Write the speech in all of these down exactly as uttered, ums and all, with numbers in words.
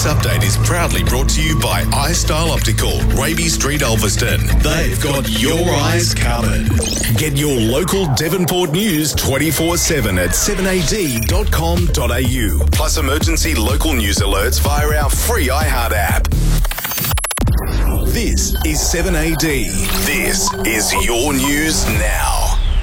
update is proudly brought to you by iStyle Optical, Raby Street, Ulverston. They've got your eyes covered. Get your local Devonport news twenty-four seven at seven a d dot com dot a u. Plus emergency local news alerts via our free iHeart app. This is seven A D. This is your news now.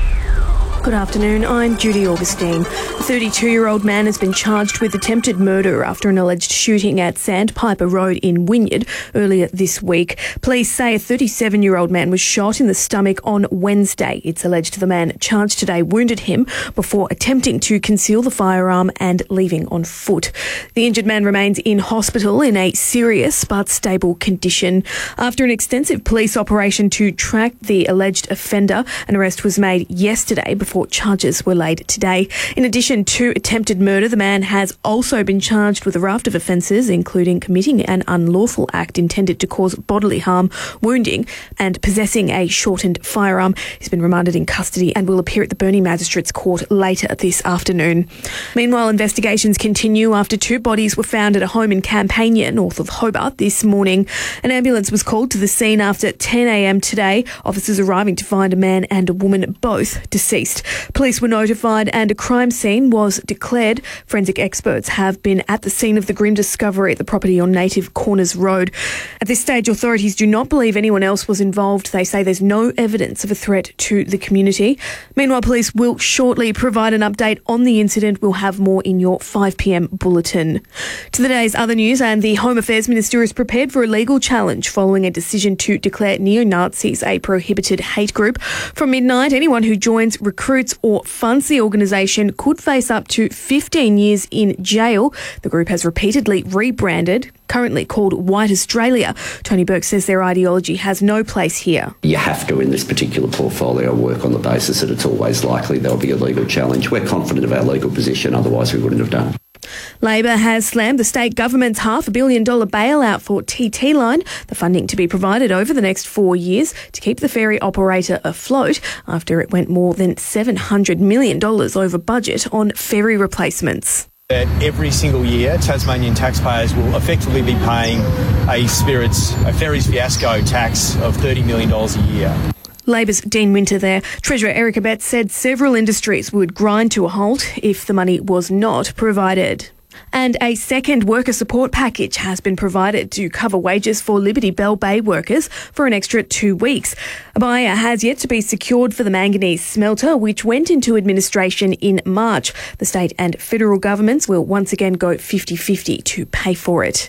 Good afternoon, I'm Judy Augustine. A thirty-two-year-old man has been charged with attempted murder after an alleged shooting at Sandpiper Road in Wynyard earlier this week. Police say a thirty-seven-year-old man was shot in the stomach on Wednesday. It's alleged the man charged today wounded him before attempting to conceal the firearm and leaving on foot. The injured man remains in hospital in a serious but stable condition. After an extensive police operation to track the alleged offender, an arrest was made yesterday before charges were laid today. In addition to attempted murder, the man has also been charged with a raft of offences, including committing an unlawful act intended to cause bodily harm, wounding and possessing a shortened firearm. He's been remanded in custody and will appear at the Burnie Magistrates Court later this afternoon. Meanwhile, investigations continue after two bodies were found at a home in Campania, north of Hobart, this morning. An ambulance was called to the scene after ten a m today, officers arriving to find a man and a woman, both deceased. Police were notified and a crime scene was declared. Forensic experts have been at the scene of the grim discovery at the property on Native Corners Road. At this stage, authorities do not believe anyone else was involved. They say there's no evidence of a threat to the community. Meanwhile, police will shortly provide an update on the incident. We'll have more in your five p m bulletin. To the day's other news, and the Home Affairs Minister is prepared for a legal challenge following a decision to declare neo-Nazis a prohibited hate group. From midnight, anyone who joins, recruits or funds the organisation could face up to fifteen years in jail. The group has repeatedly rebranded, currently called White Australia. Tony Burke says their ideology has no place here. You have to, in this particular portfolio, work on the basis that it's always likely there'll be a legal challenge. We're confident of our legal position, otherwise we wouldn't have done it. Labor has slammed the state government's half a billion dollar bailout for T T Line, the funding to be provided over the next four years to keep the ferry operator afloat after it went more than seven hundred million dollars over budget on ferry replacements. Every single year, Tasmanian taxpayers will effectively be paying a Spirits, a ferries fiasco tax of thirty million dollars a year. Labor's Dean Winter there. Treasurer Eric Abetz said several industries would grind to a halt if the money was not provided. And a second worker support package has been provided to cover wages for Liberty Bell Bay workers for an extra two weeks. A buyer has yet to be secured for the manganese smelter, which went into administration in March. The state and federal governments will once again go fifty-fifty to pay for it.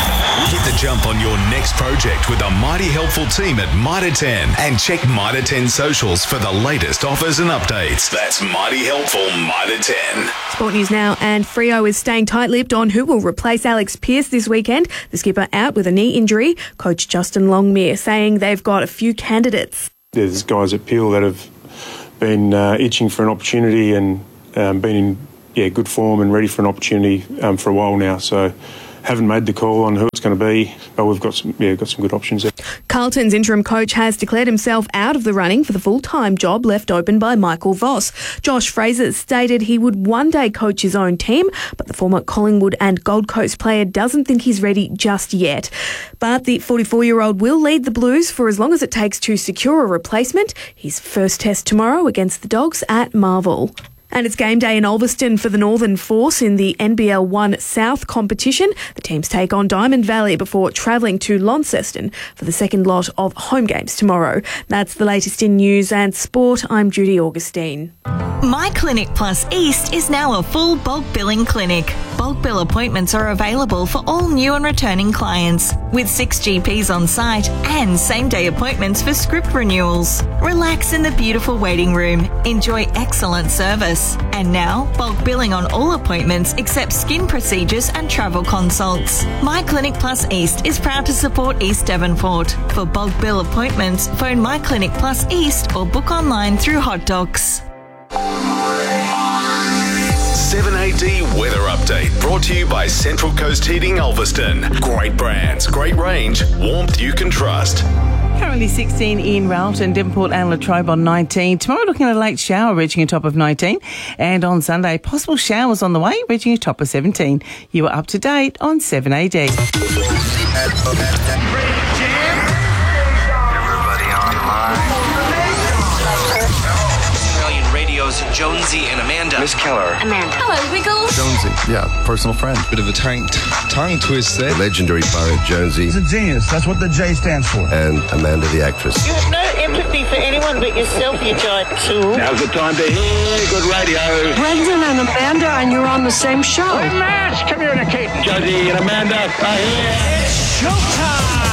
Get the jump on your next project with a mighty helpful team at Mitre ten and check Mitre ten socials for the latest offers and updates. That's mighty helpful Mitre ten. Sport news now, and Freo is staying tight-lipped on who will replace Alex Pearce this weekend. The skipper out with a knee injury. Coach Justin Longmire saying they've got a few candidates. There's guys at Peel that have been uh, itching for an opportunity and um, been in yeah good form and ready for an opportunity um, for a while now. So haven't made the call on who it's going to be, but we've got some yeah got some good options there. Carlton's interim coach has declared himself out of the running for the full-time job left open by Michael Voss. Josh Fraser stated he would one day coach his own team, but the former Collingwood and Gold Coast player doesn't think he's ready just yet. But the forty-four-year-old will lead the Blues for as long as it takes to secure a replacement. His first test tomorrow against the Dogs at Marvel. And it's game day in Ulverston for the Northern Force in the N B L one South competition. The teams take on Diamond Valley before travelling to Launceston for the second lot of home games tomorrow. That's the latest in news and sport. I'm Judy Augustine. My Clinic Plus East is now a full bulk billing clinic. Bulk bill appointments are available for all new and returning clients, with six G Ps on site and same-day appointments for script renewals. Relax in the beautiful waiting room. Enjoy excellent service. And now, bulk billing on all appointments except skin procedures and travel consults. My Clinic Plus East is proud to support East Devonport. For bulk bill appointments, phone My Clinic Plus East or book online through Hot Docs. seven A D Weather Update brought to you by Central Coast Heating Ulverston. Great brands, great range, warmth you can trust. Currently sixteen in Railton, Devonport and Latrobe on nineteen. Tomorrow looking at a late shower reaching a top of nineteen. And on Sunday, possible showers on the way reaching a top of seventeen. You are up to date on seven A D. Jonesy and Amanda. Miss Keller. Amanda. Hello, Wiggles. Jonesy, yeah, personal friend. Bit of a tongue, tongue twist there. The legendary pirate Jonesy. He's a genius. That's what the J stands for. And Amanda, the actress. You have no empathy for anyone but yourself, you giant tool. Now's the time to hear good radio. Brendan and Amanda, and you're on the same show. We're mass communicating. Jonesy and Amanda are here. It's showtime.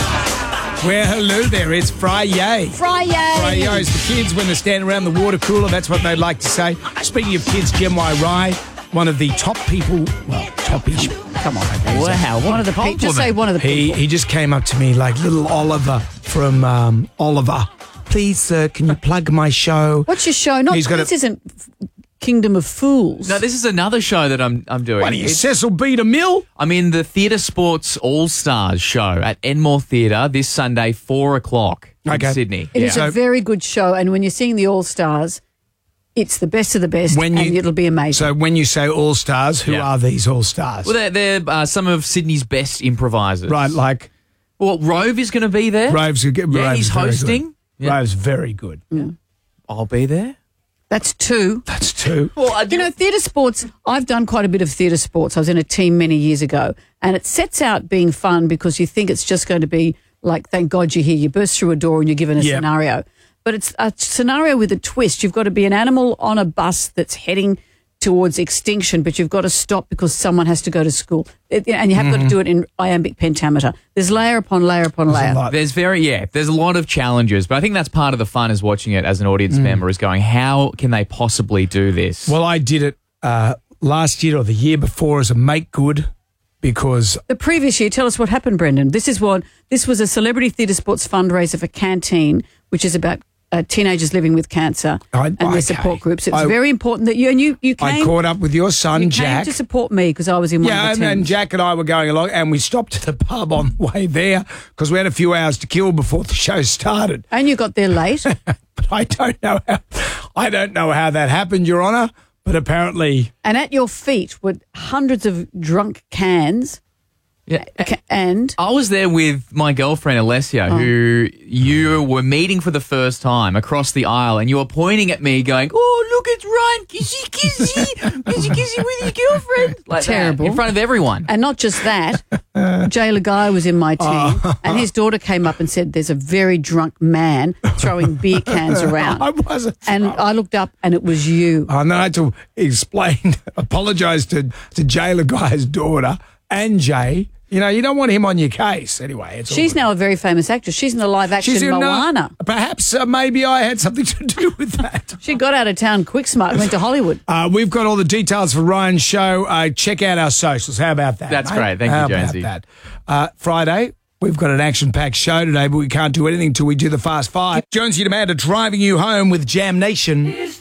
Well, hello there, it's Friday. Friday. Friday is the kids when they stand around the water cooler, that's what they'd like to say. Speaking of kids, Jem Rye, one of the top people, well, top-ish, come on. Okay, wow, one of the people. Just say one of the he, people. He just came up to me like little Oliver from um, Oliver. Please, sir, can you plug my show? What's your show? Not, He's got this a, isn't Kingdom of Fools. No, this is another show that I'm I'm doing. What are you, Cecil B. DeMille? I'm in the Theatre Sports All-Stars show at Enmore Theatre this Sunday, four o'clock in Okay. Sydney. It yeah. is a very good show, and when you're seeing the All Stars, it's the best of the best, When you- and it'll be amazing. So when you say all-stars, who Yeah. are these all-stars? Well, they're, they're uh, some of Sydney's best improvisers. Right, like... Well, Rove is going to be there. Rove's, Yeah, Rove's he's very hosting. good. Yeah. Rove's very good. I'll be there. That's two. That's two. Well, I You know, theatre sports, I've done quite a bit of theatre sports. I was in a team many years ago, and it sets out being fun because you think it's just going to be like, thank God you're here. You burst through a door and you're given a Yep. scenario. But it's a scenario with a twist. You've got to be an animal on a bus that's heading towards extinction, but you've got to stop because someone has to go to school. It- and you have got to do it in iambic pentameter. There's layer upon layer upon layer. There's very, yeah, there's a lot of challenges, but I think that's part of the fun is watching it as an audience member is going, how can they possibly do this? Well, I did it uh, last year or the year before as a make good because The previous year, tell us what happened, Brendan. This is what this was a celebrity theatre sports fundraiser for Canteen, which is about uh, teenagers living with cancer I- and their okay. support groups. It's I- very important that you and you you came. I caught up with your son, you Jack. came to support me because I was in one yeah, of and, the and teams. Jack and I were going along, and we stopped at the pub on the way there because we had a few hours to kill before the show started. And you got there late. But I don't know how I don't know how that happened, Your Honour. But apparently, And at your feet were hundreds of drunk cans. Yeah. Ca- And I was there with my girlfriend, Alessia, Oh. who you were meeting for the first time across the aisle, and you were pointing at me going, oh, look, it's Ryan, kissy, kissy, kissy, kissy with your girlfriend. Like that, Terrible. in front of everyone. and not just that, Jay Lagai was in my team, and his daughter came up and said, "There's a very drunk man throwing beer cans around." I wasn't. And I looked up, and it was you. And then I had to explain, apologise to to Jay Laguy's daughter and Jay. You know, you don't want him on your case anyway. It's all She's good. now a very famous actress. She's in the live action She's in, uh, Moana. perhaps uh, maybe I had something to do with that. She got out of town quick smart and went to Hollywood. Uh, we've got all the details for Ryan's show. Uh, check out our socials. How about that? That's mate? great. Thank you, How about Jonesy. that? Uh, Friday, we've got an action-packed show today, but we can't do anything until we do the Fast Five. Jonesy and Amanda driving you home with Jam Nation.